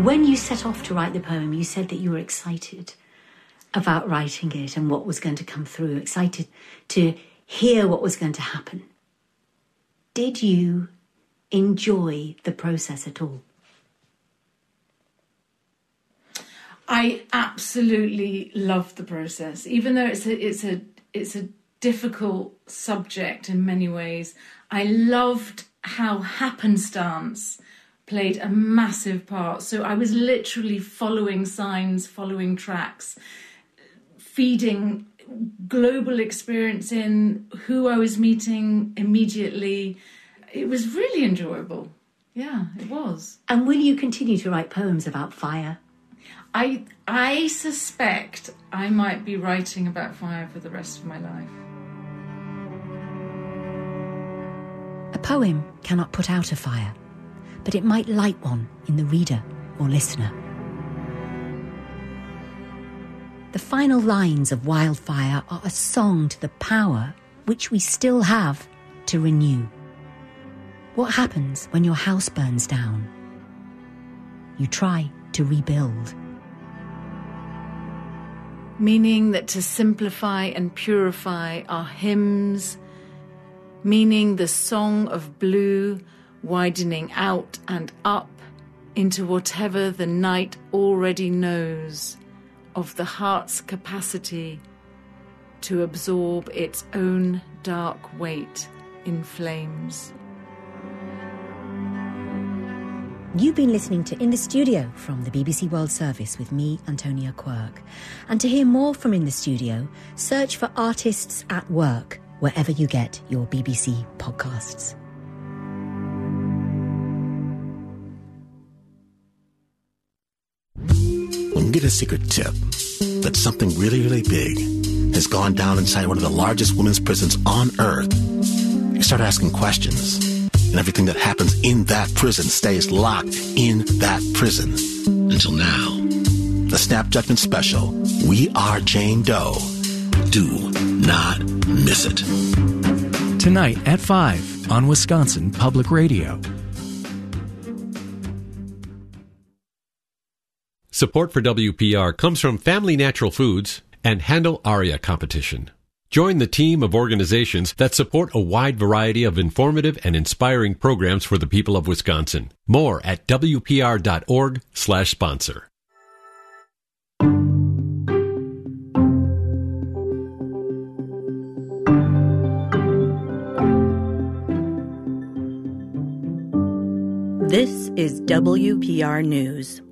When you set off to write the poem, you said that you were excited about writing it and what was going to come through, excited to hear what was going to happen. Did you enjoy the process at all? I absolutely loved the process, even though it's a difficult subject in many ways. I loved how happenstance played a massive part. So I was literally following signs, following tracks, feeding global experience in who I was meeting immediately. It was really enjoyable. Yeah, it was. And will you continue to write poems about fire? I suspect I might be writing about fire for the rest of my life. A poem cannot put out a fire, but it might light one in the reader or listener. The final lines of Wildfire are a song to the power which we still have to renew. What happens when your house burns down? You try to rebuild. Meaning that to simplify and purify are hymns, meaning the song of blue widening out and up into whatever the night already knows of the heart's capacity to absorb its own dark weight in flames. You've been listening to In the Studio from the BBC World Service with me, Antonia Quirk. And to hear more from In the Studio, search for Artists at Work wherever you get your BBC podcasts. When you get a secret tip that something really, really big has gone down inside one of the largest women's prisons on Earth, you start asking questions. And everything that happens in that prison stays locked in that prison. Until now. The Snap Judgment Special, We Are Jane Doe. Do not miss it. Tonight at 5 on Wisconsin Public Radio. Support for WPR comes from Family Natural Foods and Handel Aria Competition. Join the team of organizations that support a wide variety of informative and inspiring programs for the people of Wisconsin. More at WPR.org/sponsor. This is WPR News.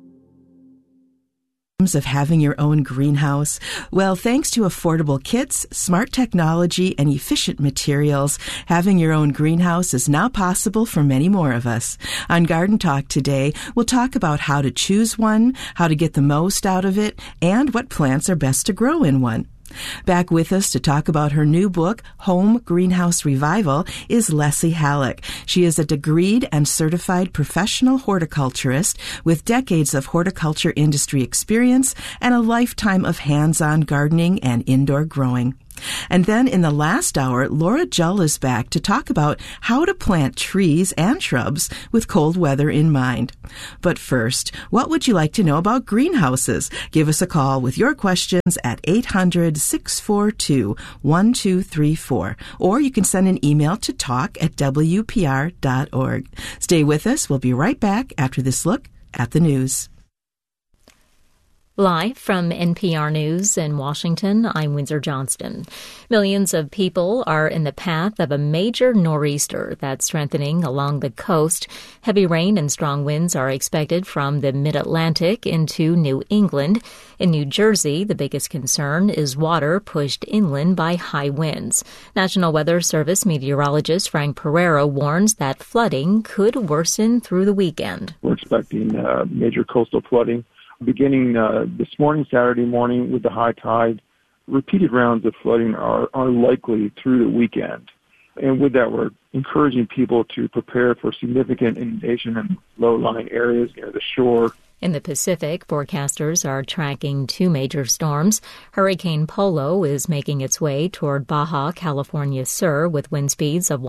Of having your own greenhouse? Well, thanks to affordable kits, smart technology, and efficient materials, having your own greenhouse is now possible for many more of us. On Garden Talk today, we'll talk about how to choose one, how to get the most out of it, and what plants are best to grow in one. Back with us to talk about her new book, Home Greenhouse Revival, is Leslie Halleck. She is a degreed and certified professional horticulturist with decades of horticulture industry experience and a lifetime of hands-on gardening and indoor growing. And then in the last hour, Laura Jull is back to talk about how to plant trees and shrubs with cold weather in mind. But first, what would you like to know about greenhouses? Give us a call with your questions at 800-642-1234. Or you can send an email to talk@wpr.org. Stay with us. We'll be right back after this look at the news. Live from NPR News in Washington, I'm Windsor Johnston. Millions of people are in the path of a major nor'easter that's strengthening along the coast. Heavy rain and strong winds are expected from the mid-Atlantic into New England. In New Jersey, the biggest concern is water pushed inland by high winds. National Weather Service meteorologist Frank Pereira warns that flooding could worsen through the weekend. We're expecting major coastal flooding beginning this morning, Saturday morning, with the high tide. Repeated rounds of flooding are likely through the weekend. And with that, we're encouraging people to prepare for significant inundation in low-lying areas near the shore. In the Pacific, forecasters are tracking two major storms. Hurricane Polo is making its way toward Baja California Sur with wind speeds of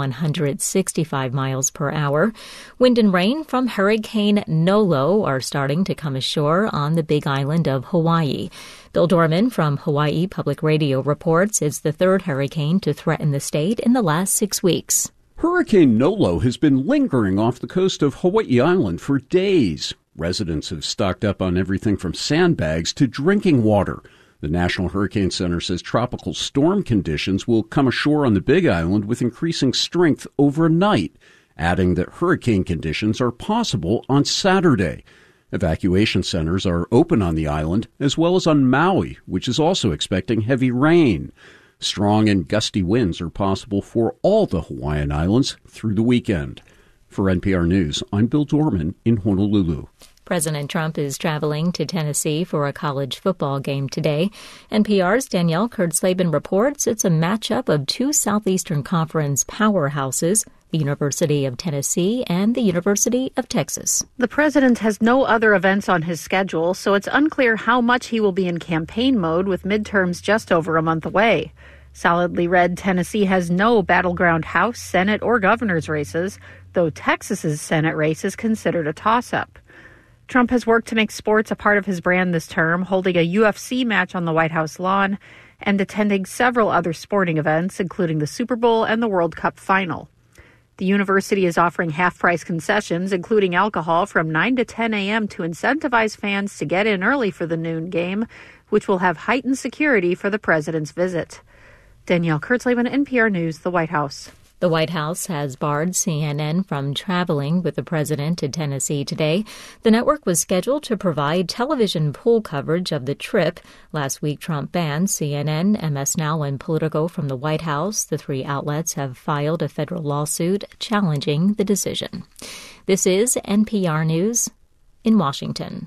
165 miles per hour. Wind and rain from Hurricane Nolo are starting to come ashore on the Big Island of Hawaii. Bill Dorman from Hawaii Public Radio reports it's the third hurricane to threaten the state in the last 6 weeks. Hurricane Nolo has been lingering off the coast of Hawaii Island for days. Residents have stocked up on everything from sandbags to drinking water. The National Hurricane Center says tropical storm conditions will come ashore on the Big Island with increasing strength overnight, adding that hurricane conditions are possible on Saturday. Evacuation centers are open on the island, as well as on Maui, which is also expecting heavy rain. Strong and gusty winds are possible for all the Hawaiian Islands through the weekend. For NPR News, I'm Bill Dorman in Honolulu. President Trump is traveling to Tennessee for a college football game today. NPR's Danielle Kurtzleben reports it's a matchup of two Southeastern Conference powerhouses, the University of Tennessee and the University of Texas. The president has no other events on his schedule, so it's unclear how much he will be in campaign mode with midterms just over a month away. Solidly red, Tennessee has no battleground House, Senate, or governor's races, though Texas's Senate race is considered a toss-up. Trump has worked to make sports a part of his brand this term, holding a UFC match on the White House lawn and attending several other sporting events, including the Super Bowl and the World Cup final. The university is offering half-price concessions, including alcohol, from 9 to 10 a.m. to incentivize fans to get in early for the noon game, which will have heightened security for the president's visit. Danielle Kurtzleben, NPR News, the White House. The White House has barred CNN from traveling with the president to Tennessee today. The network was scheduled to provide television pool coverage of the trip. Last week, Trump banned CNN, MS Now, and Politico from the White House. The three outlets have filed a federal lawsuit challenging the decision. This is NPR News in Washington.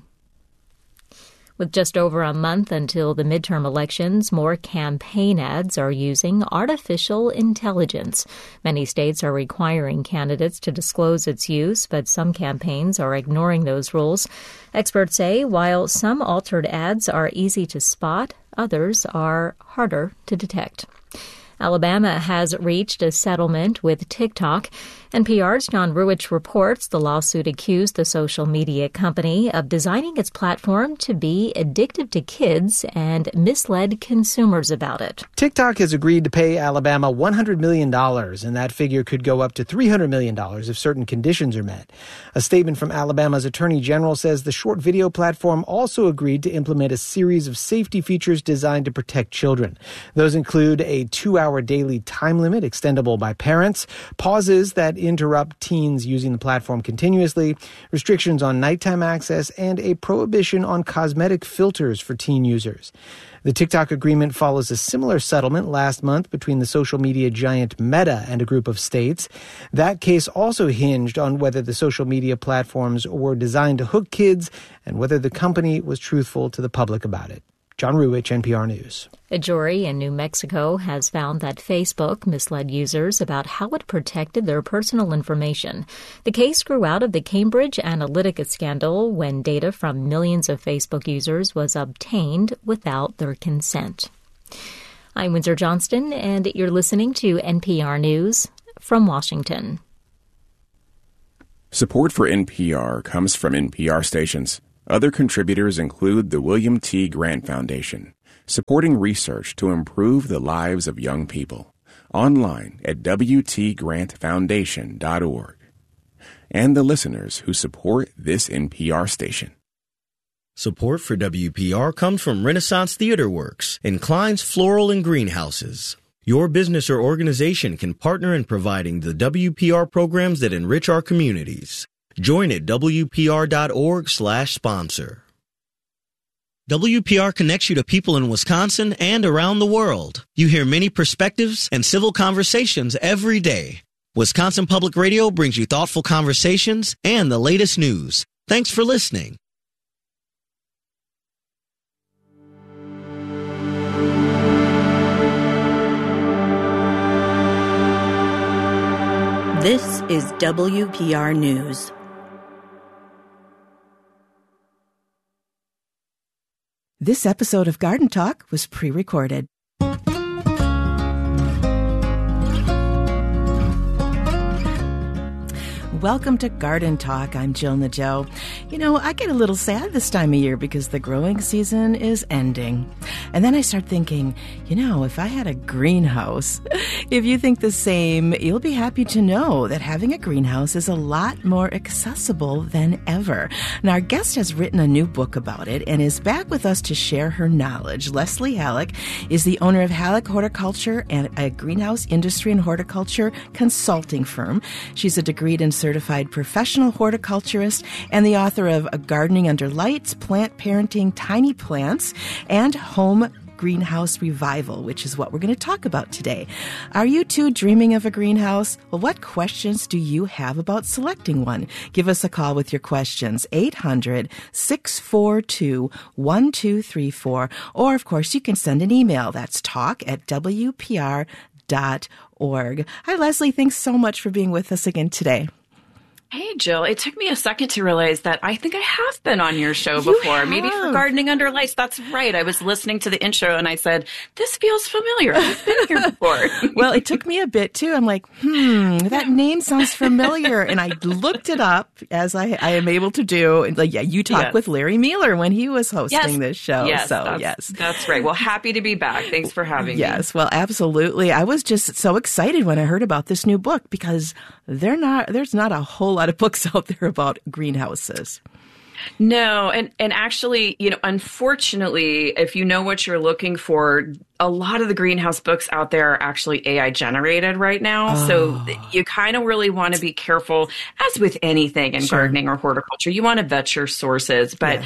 With just over a month until the midterm elections, more campaign ads are using artificial intelligence. Many states are requiring candidates to disclose its use, but some campaigns are ignoring those rules. Experts say while some altered ads are easy to spot, others are harder to detect. Alabama has reached a settlement with TikTok. NPR's John Ruwitch reports the lawsuit accused the social media company of designing its platform to be addictive to kids and misled consumers about it. TikTok has agreed to pay Alabama $100 million, and that figure could go up to $300 million if certain conditions are met. A statement from Alabama's Attorney General says the short video platform also agreed to implement a series of safety features designed to protect children. Those include a 2-hour daily time limit extendable by parents, pauses that interrupt teens using the platform continuously, restrictions on nighttime access, and a prohibition on cosmetic filters for teen users. The TikTok agreement follows a similar settlement last month between the social media giant Meta and a group of states. That case also hinged on whether the social media platforms were designed to hook kids and whether the company was truthful to the public about it. John Ruwitch, NPR News. A jury in New Mexico has found that Facebook misled users about how it protected their personal information. The case grew out of the Cambridge Analytica scandal when data from millions of Facebook users was obtained without their consent. I'm Windsor Johnston, and you're listening to NPR News from Washington. Support for NPR comes from NPR stations. Other contributors include the William T. Grant Foundation, supporting research to improve the lives of young people. Online at wtgrantfoundation.org. And the listeners who support this NPR station. Support for WPR comes from Renaissance Theater Works and Klein's Floral and Greenhouses. Your business or organization can partner in providing the WPR programs that enrich our communities. Join at WPR.org/sponsor. WPR connects you to people in Wisconsin and around the world. You hear many perspectives and civil conversations every day. Wisconsin Public Radio brings you thoughtful conversations and the latest news. Thanks for listening. This is WPR News. This episode of Garden Talk was pre-recorded. Welcome to Garden Talk. I'm Jill Nadeau. You know, I get a little sad this time of year because the growing season is ending. And then I start thinking, you know, if I had a greenhouse, if you think the same, you'll be happy to know that having a greenhouse is a lot more accessible than ever. And our guest has written a new book about it and is back with us to share her knowledge. Leslie Halleck is the owner of Halleck Horticulture and a greenhouse industry and horticulture consulting firm. She's a degreed and certified professional horticulturist and the author of Gardening Under Lights, Plant Parenting, Tiny Plants, and Home Greenhouse Revival, which is what we're going to talk about today. Are you too dreaming of a greenhouse? Well, what questions do you have about selecting one? Give us a call with your questions, 800-642-1234. Or, of course, you can send an email. That's talk@wpr.org. Hi, Leslie. Thanks so much for being with us again today. Hey, Jill. It took me a second to realize that I think I have been on your show before. Maybe for Gardening Under Lights. That's right. I was listening to the intro and I said, this feels familiar. I've been here before. Well, it took me a bit too. I'm like, that name sounds familiar. And I looked it up as I am able to do. Like, yeah, you talked with Larry Mueller when he was hosting this show. Yes, so, that's right. Well, happy to be back. Thanks for having me. Yes, well, absolutely. I was just so excited when I heard about this new book because there's not a whole lot of books out there about greenhouses. No, and actually, you know, unfortunately, if you know what you're looking for, a lot of the greenhouse books out there are actually AI generated right now. Oh. So you kind of really want to be careful, as with anything in gardening or horticulture. You want to vet your sources. But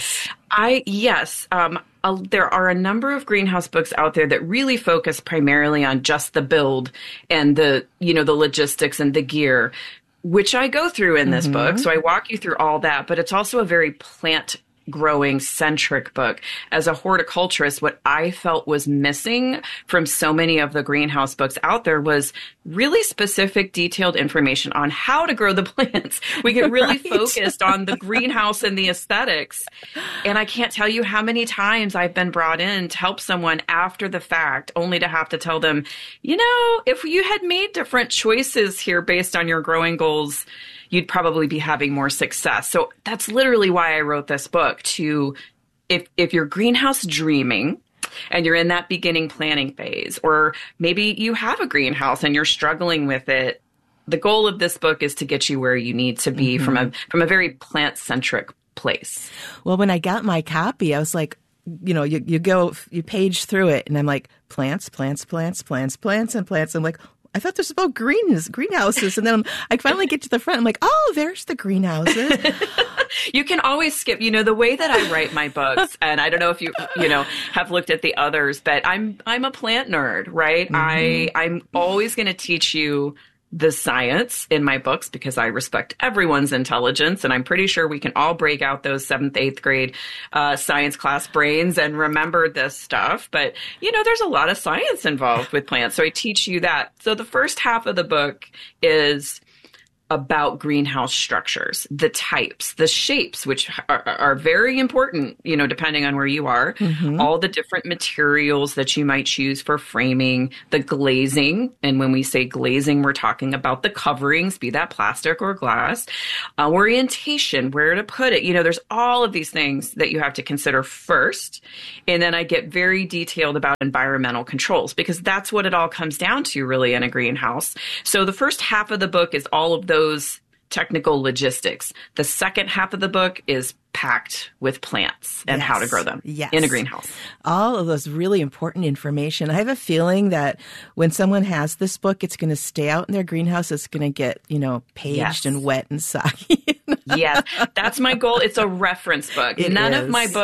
there are a number of greenhouse books out there that really focus primarily on just the build and the logistics and the gear, which I go through in this book. So I walk you through all that, but it's also a very plant growing centric book. As a horticulturist, what I felt was missing from so many of the greenhouse books out there was really specific, detailed information on how to grow the plants. We get really focused on the greenhouse and the aesthetics. And I can't tell you how many times I've been brought in to help someone after the fact, only to have to tell them, you know, if you had made different choices here based on your growing goals, you'd probably be having more success. So that's literally why I wrote this book, if you're greenhouse dreaming and you're in that beginning planning phase, or maybe you have a greenhouse and you're struggling with it, the goal of this book is to get you where you need to be from a very plant-centric place. Well, when I got my copy, I was like, you know, you page through it and I'm like, plants, plants, plants, plants, plants, and plants. I'm like, I thought this was about greenhouses. And then I finally get to the front. I'm like, oh, there's the greenhouses. You can always skip, the way that I write my books. And I don't know if you have looked at the others, but I'm a plant nerd, right? I'm always going to teach you the science in my books because I respect everyone's intelligence. And I'm pretty sure we can all break out those 7th, 8th grade science class brains and remember this stuff. But, there's a lot of science involved with plants. So I teach you that. So the first half of the book is about greenhouse structures, the types, the shapes, which are very important, depending on where you are, all the different materials that you might choose for framing, the glazing. And when we say glazing, we're talking about the coverings, be that plastic or glass, orientation, where to put it. There's all of these things that you have to consider first. And then I get very detailed about environmental controls because that's what it all comes down to really in a greenhouse. So the first half of the book is all of those technical logistics. The second half of the book is packed with plants and how to grow them in a greenhouse. All of those really important information. I have a feeling that when someone has this book, it's going to stay out in their greenhouse. It's going to get, paged and wet and soggy. Yes, that's my goal. It's a reference book. None of my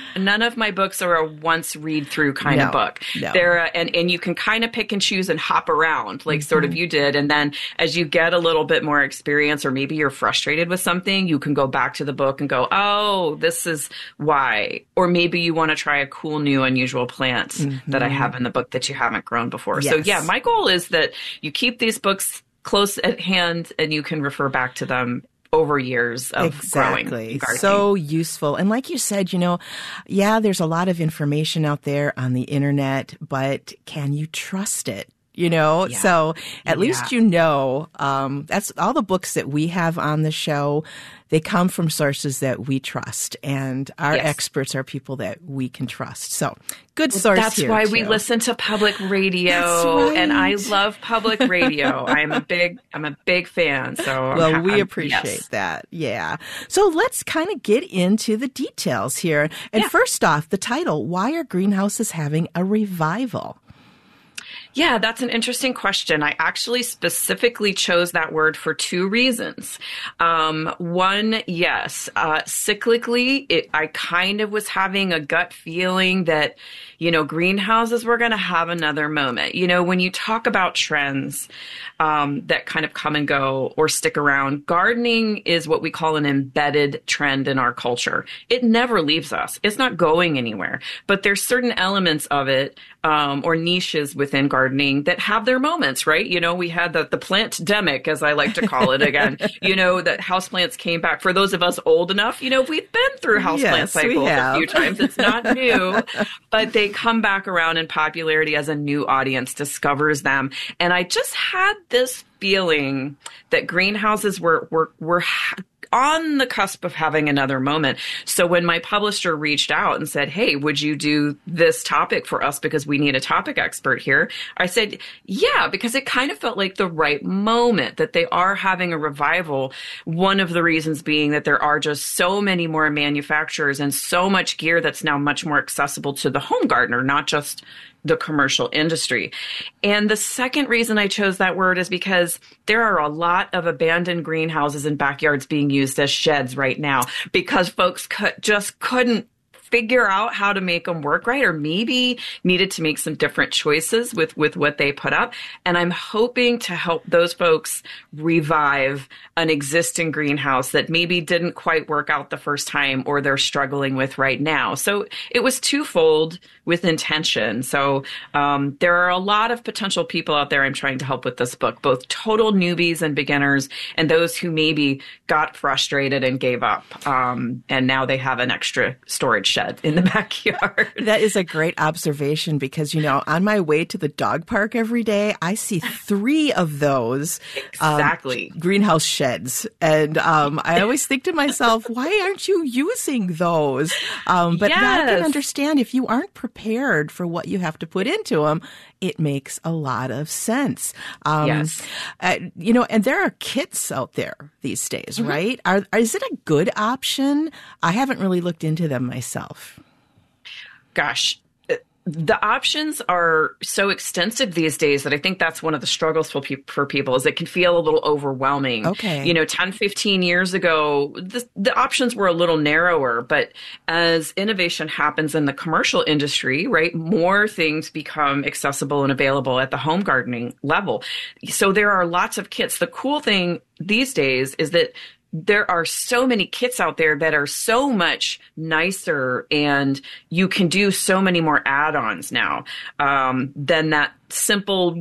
books are a once read through kind of book. No. They're and you can kind of pick and choose and hop around like sort of you did. And then as you get a little bit more experience, or maybe you're frustrated with something, you can go back to the book and go, oh, this is why. Or maybe you want to try a cool, new, unusual plant that I have in the book that you haven't grown before. Yes. So my goal is that you keep these books close at hand and you can refer back to them over years of growing. Gardening. So useful. And like you said, there's a lot of information out there on the internet, but can you trust it? So at least that's all the books that we have on the show. They come from sources that we trust, and our experts are people that we can trust. So good source That's here, why too. we listen to public radio, That's right. and I love public radio. I'm a big fan. So we appreciate that. Yeah. So let's kind of get into the details here. And first off, the title: Why are greenhouses having a revival? Yeah, that's an interesting question. I actually specifically chose that word for two reasons. One, cyclically, I kind of was having a gut feeling that, greenhouses were going to have another moment. When you talk about trends that kind of come and go or stick around, gardening is what we call an embedded trend in our culture. It never leaves us. It's not going anywhere. But there's certain elements of it or niches within gardening that have their moments, right? We had the plant-demic, as I like to call it again, that houseplants came back. For those of us old enough, we've been through houseplant cycles a few times. It's not new, but they come back around in popularity as a new audience discovers them. And I just had this feeling that greenhouses were on the cusp of having another moment. So when my publisher reached out and said, hey, would you do this topic for us because we need a topic expert here? I said, yeah, because it kind of felt like the right moment that they are having a revival. One of the reasons being that there are just so many more manufacturers and so much gear that's now much more accessible to the home gardener, not just the commercial industry. And the second reason I chose that word is because there are a lot of abandoned greenhouses and backyards being used as sheds right now because folks just couldn't figure out how to make them work right, or maybe needed to make some different choices with what they put up. And I'm hoping to help those folks revive an existing greenhouse that maybe didn't quite work out the first time or they're struggling with right now. So it was twofold with intention. So there are a lot of potential people out there I'm trying to help with this book, both total newbies and beginners, and those who maybe got frustrated and gave up. And now they have an extra storage shed in the backyard. That is a great observation because, on my way to the dog park every day, I see 3 of those greenhouse sheds. And I always think to myself, why aren't you using those? But now I can understand if you aren't prepared for what you have to put into them, it makes a lot of sense. And there are kits out there these days, right? Is it a good option? I haven't really looked into them myself. Gosh, the options are so extensive these days that I think that's one of the struggles for people is it can feel a little overwhelming. Okay. 10, 15 years ago, the options were a little narrower, but as innovation happens in the commercial industry, right, more things become accessible and available at the home gardening level. So there are lots of kits. The cool thing these days is that there are so many kits out there that are so much nicer and you can do so many more add-ons now than that simple,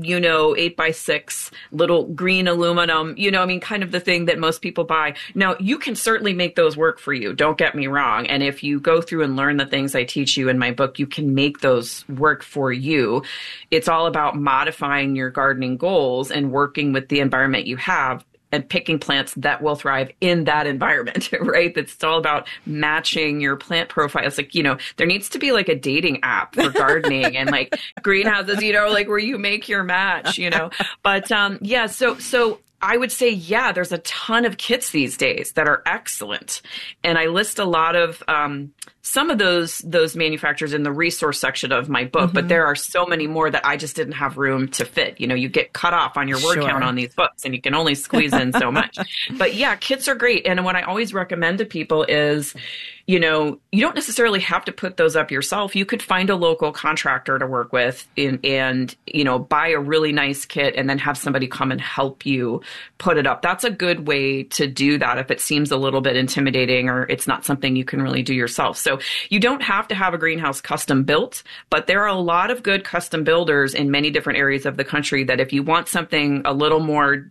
8x6 little green aluminum, kind of the thing that most people buy. Now, you can certainly make those work for you. Don't get me wrong. And if you go through and learn the things I teach you in my book, you can make those work for you. It's all about modifying your gardening goals and working with the environment you have and picking plants that will thrive in that environment, right? That's all about matching your plant profile. It's like, there needs to be like a dating app for gardening and like greenhouses, like where you make your match, But so I would say, there's a ton of kits these days that are excellent. And I list a lot of some of those manufacturers in the resource section of my book, but there are so many more that I just didn't have room to fit. You get cut off on your word count on these books and you can only squeeze in so much. But kits are great. And what I always recommend to people is, you don't necessarily have to put those up yourself. You could find a local contractor to work with and buy a really nice kit and then have somebody come and help you put it up. That's a good way to do that if it seems a little bit intimidating or it's not something you can really do yourself. So you don't have to have a greenhouse custom built, but there are a lot of good custom builders in many different areas of the country that if you want something a little more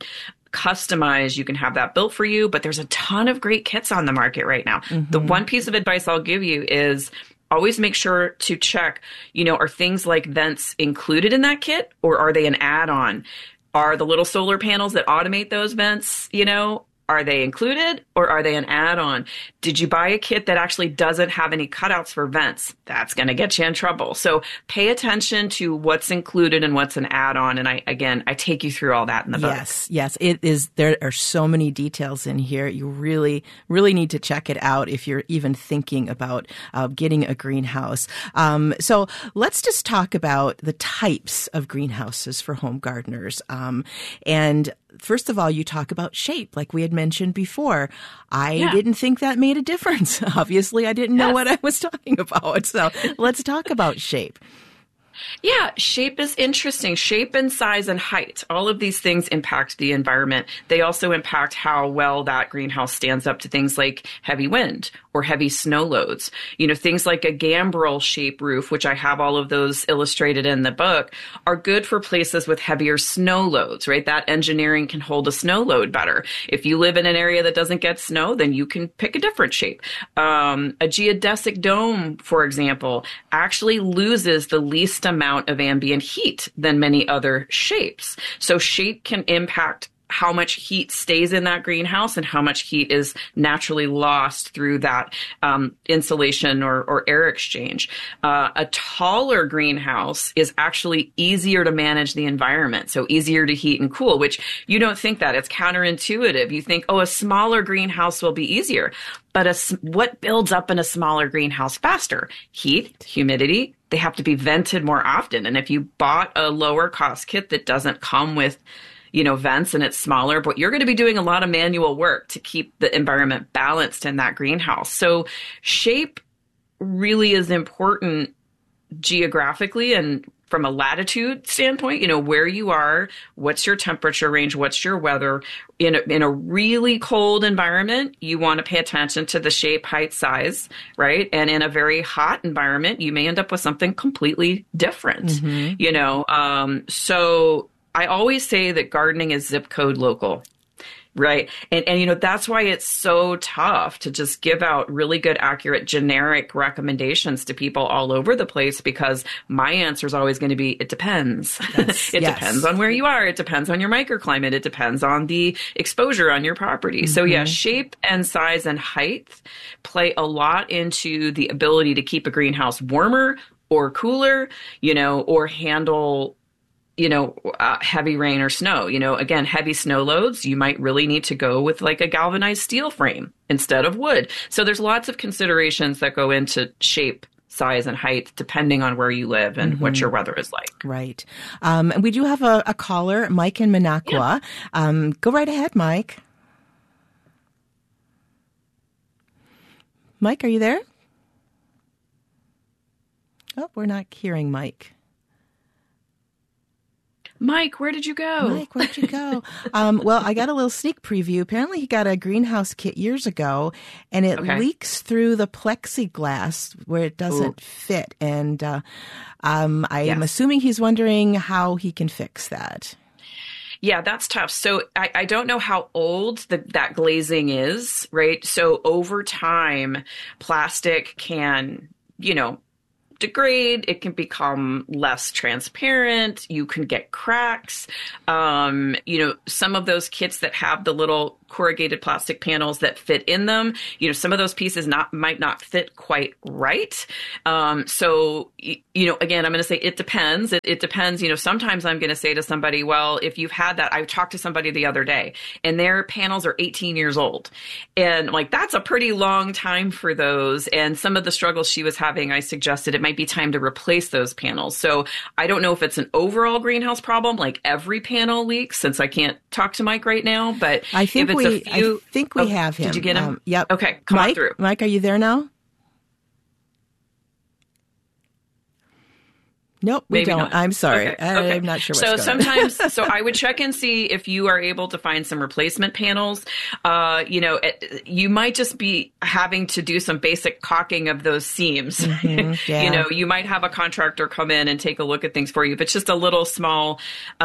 customize, you can have that built for you, but there's a ton of great kits on the market right now. Mm-hmm. The one piece of advice I'll give you is always make sure to check, are things like vents included in that kit, or are they an add-on? Are the little solar panels that automate those vents, are they included or are they an add-on? Did you buy a kit that actually doesn't have any cutouts for vents? That's going to get you in trouble. So pay attention to what's included and what's an add-on. And I take you through all that in the book. Yes. It is. There are so many details in here. You really, really need to check it out if you're even thinking about getting a greenhouse. So let's just talk about the types of greenhouses for home gardeners. And first of all, you talk about shape, like we had mentioned before. I didn't think that made a difference. Obviously, I didn't know what I was talking about. So let's talk about shape. Yeah, shape is interesting. Shape and size and height. All of these things impact the environment. They also impact how well that greenhouse stands up to things like heavy wind or heavy snow loads. Things like a gambrel shape roof, which I have all of those illustrated in the book, are good for places with heavier snow loads, right? That engineering can hold a snow load better. If you live in an area that doesn't get snow, then you can pick a different shape. A geodesic dome, for example, actually loses the least amount of ambient heat than many other shapes. So shape can impact how much heat stays in that greenhouse and how much heat is naturally lost through that insulation or air exchange. A taller greenhouse is actually easier to manage the environment, so easier to heat and cool, which you don't think that. It's counterintuitive. You think, a smaller greenhouse will be easier. But what builds up in a smaller greenhouse faster? Heat, humidity. They have to be vented more often. And if you bought a lower cost kit that doesn't come with vents and it's smaller, but you're going to be doing a lot of manual work to keep the environment balanced in that greenhouse. So shape really is important geographically and from a latitude standpoint, where you are, what's your temperature range, what's your weather. In a really cold environment, you want to pay attention to the shape, height, size, right? And in a very hot environment, you may end up with something completely different, So I always say that gardening is zip code local, right? And that's why it's so tough to just give out really good, accurate, generic recommendations to people all over the place, because my answer is always going to be, it depends. It depends on where you are. It depends on your microclimate. It depends on the exposure on your property. So shape and size and height play a lot into the ability to keep a greenhouse warmer or cooler, or handle heavy rain or snow. Again, heavy snow loads, you might really need to go with like a galvanized steel frame instead of wood. So there's lots of considerations that go into shape, size, and height, depending on where you live and what your weather is like. Right. And we do have a caller, Mike in Minocqua. Go right ahead, Mike. Mike, are you there? Oh, we're not hearing Mike. Mike, where did you go? Mike, where'd you go? Well, I got a little sneak preview. Apparently he got a greenhouse kit years ago, and it leaks through the plexiglass where it doesn't fit. And I am assuming he's wondering how he can fix that. Yeah, that's tough. So I don't know how old that glazing is, right? So over time, plastic can, degrade. It can become less transparent. You can get cracks. Some of those kits that have the little corrugated plastic panels that fit in them, some of those pieces might not fit quite right. So again, I'm going to say it depends. It depends. Sometimes I'm going to say to somebody, well, if you've had that, I talked to somebody the other day and their panels are 18 years old. And that's a pretty long time for those. And some of the struggles she was having, I suggested it might be time to replace those panels. So I don't know if it's an overall greenhouse problem, like every panel leaks, since I can't talk to Mike right now, but I think we have him. Did you get him? Yep. Okay, come on through. Mike, are you there now? Nope, we Maybe don't. not. I'm sorry. Okay. I'm not sure what's so going sometimes, on. so I would check and see if you are able to find some replacement panels. You might just be having to do some basic caulking of those seams. Mm-hmm, yeah. You might have a contractor come in and take a look at things for you. If it's just a little small,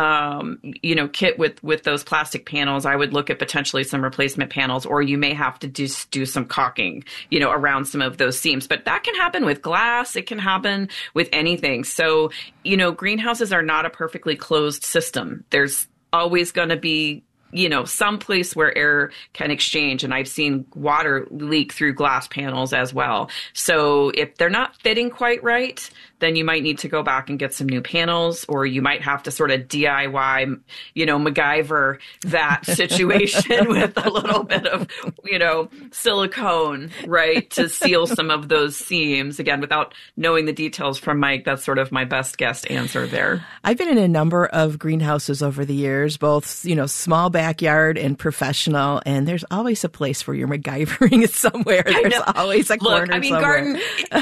kit with those plastic panels, I would look at potentially some replacement panels, or you may have to just do some caulking, around some of those seams. But that can happen with glass. It can happen with anything. So, greenhouses are not a perfectly closed system. There's always going to be, some place where air can exchange. And I've seen water leak through glass panels as well. So if they're not fitting quite right, then you might need to go back and get some new panels, or you might have to sort of DIY, MacGyver that situation with a little bit of, silicone, right, to seal some of those seams. Again, without knowing the details from Mike, that's sort of my best guess answer there. I've been in a number of greenhouses over the years, both, small backyard and professional, and there's always a place where you're MacGyvering it somewhere. There's always a corner somewhere.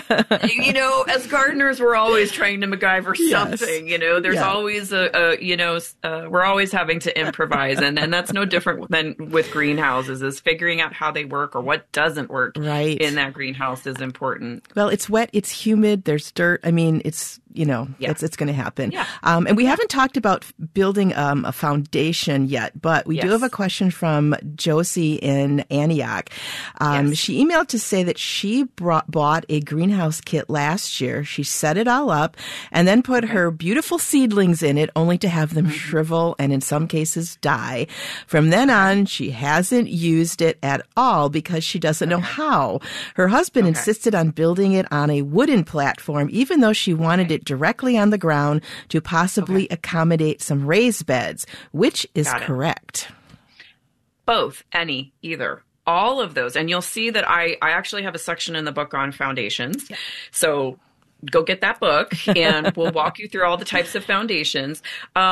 As gardeners, we're always trying to MacGyver something, there's always we're always having to improvise, and that's no different than with greenhouses. Is figuring out how they work or what doesn't work in that greenhouse is important. Well, it's wet, it's humid, there's dirt. I mean, it's it's going to happen. Yeah. And we haven't talked about building a foundation yet, but we do have a question from Josie in Antioch. She emailed to say that she bought a greenhouse kit last year. She set it all up and then put her beautiful seedlings in it, only to have them shrivel and in some cases die. From then on, she hasn't used it at all because she doesn't know how. Her husband insisted on building it on a wooden platform, even though she wanted it directly on the ground to possibly accommodate some raised beds. Which is correct? Both, either. All of those. And you'll see that I actually have a section in the book on foundations. Yeah. So go get that book and we'll walk you through all the types of foundations.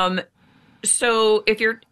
So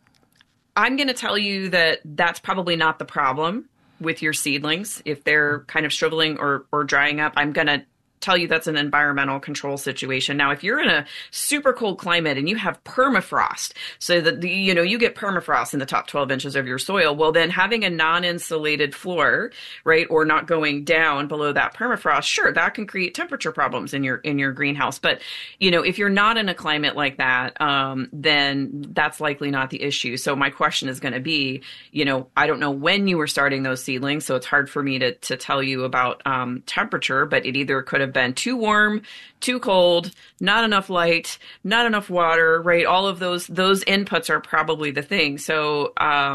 I'm going to tell you that that's probably not the problem with your seedlings. If they're kind of shriveling or drying up, I'm going to tell you that's an environmental control situation. Now, if you're in a super cold climate and you have permafrost, so that you get permafrost in the top 12 inches of your soil, well, then having a non-insulated floor, right, or not going down below that permafrost, sure, that can create temperature problems in your greenhouse. But if you're not in a climate like that, then that's likely not the issue. So my question is going to be, I don't know when you were starting those seedlings, so it's hard for me to tell you about temperature, but it either could have been too warm, too cold, not enough light, not enough water, right? All of those inputs are probably the thing. So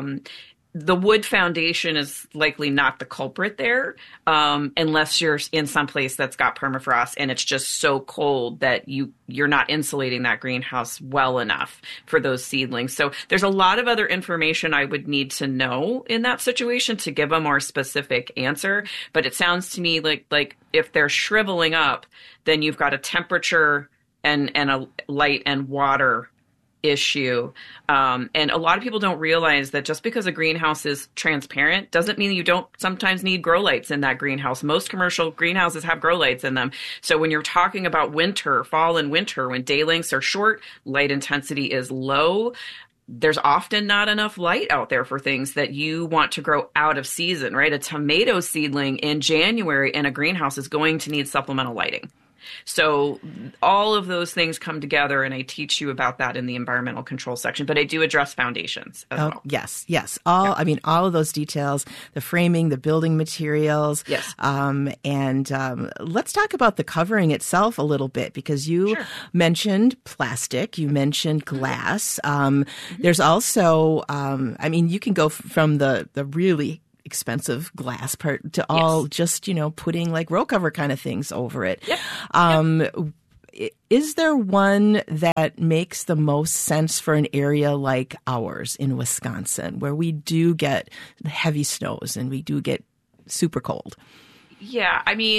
the wood foundation is likely not the culprit there, unless you're in some place that's got permafrost and it's just so cold that you're not insulating that greenhouse well enough for those seedlings. So there's a lot of other information I would need to know in that situation to give a more specific answer. But it sounds to me like if they're shriveling up, then you've got a temperature and a light and water issue. And a lot of people don't realize that just because a greenhouse is transparent doesn't mean you don't sometimes need grow lights in that greenhouse. Most commercial greenhouses have grow lights in them. So when you're talking about fall and winter, when day lengths are short, light intensity is low, there's often not enough light out there for things that you want to grow out of season, right? A tomato seedling in January in a greenhouse is going to need supplemental lighting. So all of those things come together, and I teach you about that in the environmental control section, but I do address foundations as well. Yes. All of those details, the framing, the building materials. Yes. And let's talk about the covering itself a little bit, because you mentioned plastic, you mentioned glass. There's also, you can go from the really expensive glass part to all just, putting like row cover kind of things over it. Yep. Is there one that makes the most sense for an area like ours in Wisconsin, where we do get heavy snows and we do get super cold? Yeah,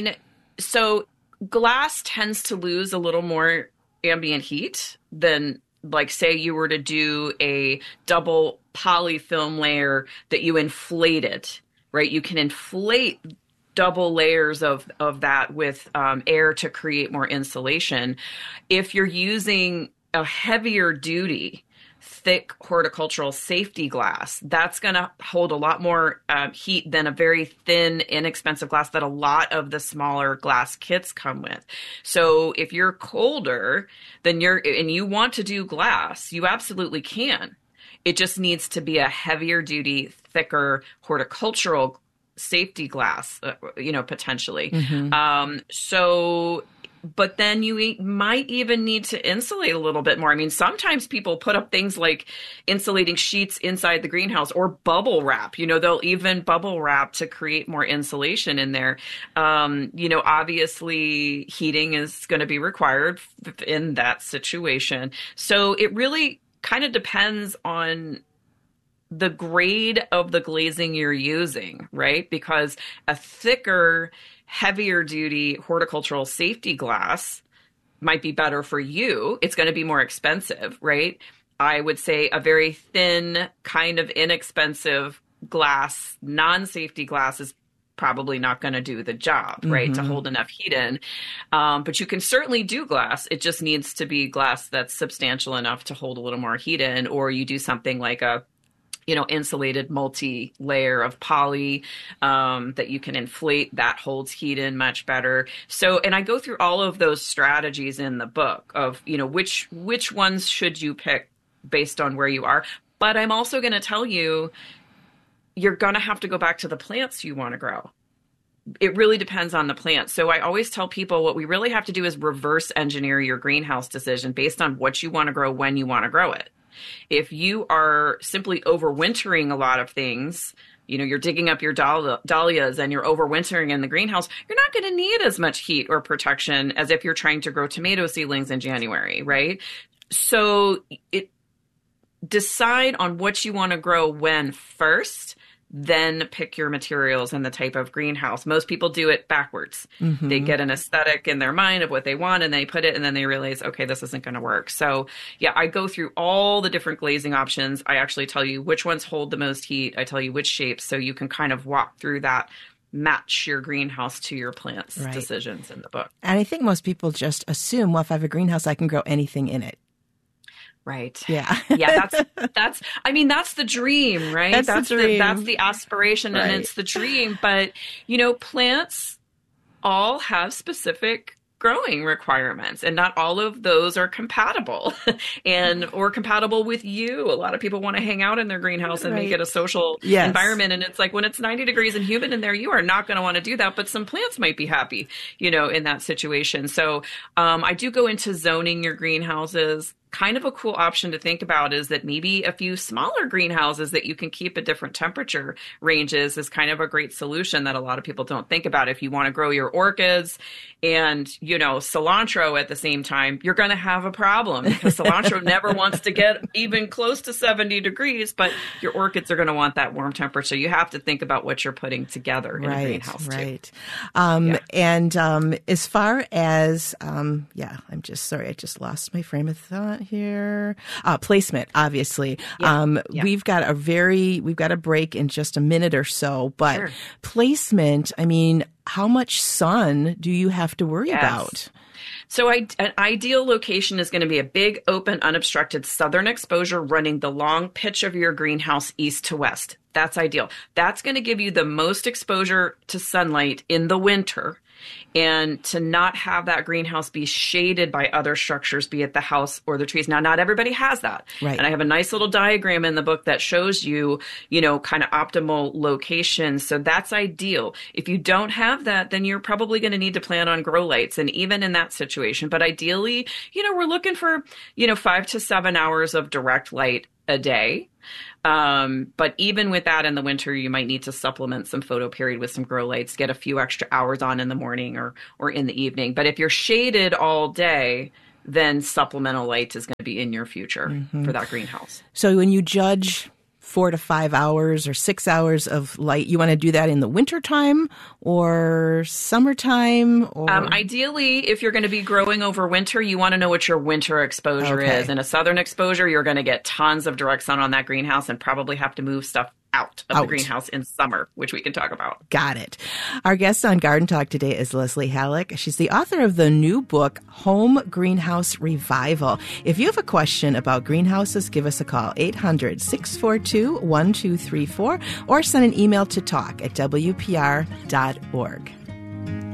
so glass tends to lose a little more ambient heat than, like, say you were to do a double polyfilm layer that you inflated, right? You can inflate double layers of that with air to create more insulation. If you're using a heavier duty, thick horticultural safety glass, that's going to hold a lot more heat than a very thin, inexpensive glass that a lot of the smaller glass kits come with. So if you're colder and you want to do glass, you absolutely can. It just needs to be a heavier duty, thicker horticultural safety glass, potentially. But then you might even need to insulate a little bit more. I mean, sometimes people put up things like insulating sheets inside the greenhouse or bubble wrap. They'll even bubble wrap to create more insulation in there. Obviously heating is going to be required in that situation. So it really kind of depends on the grade of the glazing you're using, right? Because a thicker, heavier duty horticultural safety glass might be better for you. It's going to be more expensive, right? I would say a very thin, kind of inexpensive glass, non-safety glass is probably not going to do the job, right? To hold enough heat in. But you can certainly do glass. It just needs to be glass that's substantial enough to hold a little more heat in, or you do something like a insulated multi-layer of poly that you can inflate that holds heat in much better. So, and I go through all of those strategies in the book of, which ones should you pick based on where you are. But I'm also going to tell you, you're going to have to go back to the plants you want to grow. It really depends on the plant. So I always tell people what we really have to do is reverse engineer your greenhouse decision based on what you want to grow when you want to grow it. If you are simply overwintering a lot of things, you're digging up your dahlias and you're overwintering in the greenhouse, you're not going to need as much heat or protection as if you're trying to grow tomato seedlings in January, right? So decide on what you want to grow when first, then pick your materials and the type of greenhouse. Most people do it backwards. They get an aesthetic in their mind of what they want and they put it and then they realize, okay, this isn't going to work. So yeah, I go through all the different glazing options. I actually tell you which ones hold the most heat. I tell you which shapes so you can kind of walk through that, match your greenhouse to your plants decisions in the book. And I think most people just assume, well, if I have a greenhouse, I can grow anything in it. Right. Yeah. Yeah. That's the dream, right? That's the dream. That's the aspiration and it's the dream. But, plants all have specific growing requirements and not all of those are compatible or compatible with you. A lot of people want to hang out in their greenhouse and make it a social environment. And it's like when it's 90 degrees and humid in there, you are not going to want to do that. But some plants might be happy, in that situation. So I do go into zoning your greenhouses. Kind of a cool option to think about is that maybe a few smaller greenhouses that you can keep at different temperature ranges is kind of a great solution that a lot of people don't think about. If you want to grow your orchids and, cilantro at the same time, you're going to have a problem because cilantro never wants to get even close to 70 degrees, but your orchids are going to want that warm temperature. You have to think about what you're putting together in a greenhouse too. And as far as, I'm just sorry, I just lost my frame of thought here. Placement, obviously. We've got a break in just a minute or so, but placement, how much sun do you have to worry about? So an ideal location is going to be a big, open, unobstructed southern exposure running the long pitch of your greenhouse east to west. That's ideal. That's going to give you the most exposure to sunlight in the winter. And to not have that greenhouse be shaded by other structures, be it the house or the trees. Now, not everybody has that. Right. And I have a nice little diagram in the book that shows you, kind of optimal locations. So that's ideal. If you don't have that, then you're probably going to need to plan on grow lights. And even in that situation, but ideally, we're looking for, 5 to 7 hours of direct light a day. But even with that in the winter, you might need to supplement some photo period with some grow lights, get a few extra hours on in the morning or in the evening. But if you're shaded all day, then supplemental light is going to be in your future for that greenhouse. So when you judge 4 to 5 hours or 6 hours of light, you want to do that in the wintertime or summertime? Or ideally, if you're going to be growing over winter, you want to know what your winter exposure is. In a southern exposure, you're going to get tons of direct sun on that greenhouse and probably have to move stuff out of the greenhouse in summer, which we can talk about. Got it. Our guest on Garden Talk today is Leslie Halleck. She's the author of the new book, Home Greenhouse Revival. If you have a question about greenhouses, give us a call, 800-642-1234, or send an email to talk@wpr.org.